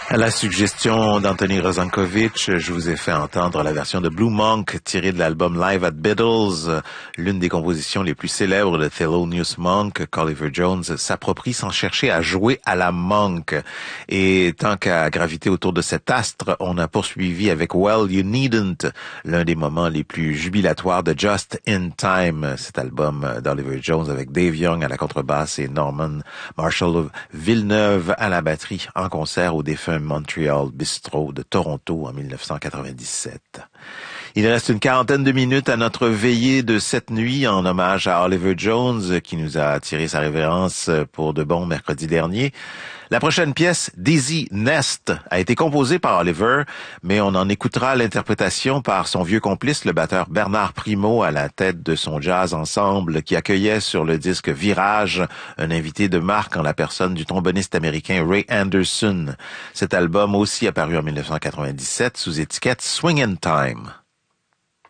À la suggestion d'Anthony Rozankovich, je vous ai fait entendre la version de Blue Monk tirée de l'album Live at Biddles, l'une des compositions les plus célèbres de Thelonious Monk, qu'Oliver Jones s'approprie sans chercher à jouer à la Monk. Et tant qu'à graviter autour de cet astre, on a poursuivi avec Well You Needn't, l'un des moments les plus jubilatoires de Just in Time, cet album d'Oliver Jones avec Dave Young à la contrebasse et Norman Marshall Villeneuve à la batterie en concert au défunt Montreal Bistro de Toronto en 1997. Il reste une quarantaine de minutes à notre veillée de cette nuit en hommage à Oliver Jones qui nous a tiré sa révérence pour de bon mercredi dernier. La prochaine pièce, Dizzy Nest, a été composée par Oliver, mais on en écoutera l'interprétation par son vieux complice, le batteur Bernard Primo, à la tête de son jazz ensemble qui accueillait sur le disque Virage un invité de marque en la personne du tromboniste américain Ray Anderson. Cet album aussi apparu en 1997 sous étiquette Swingin' Time.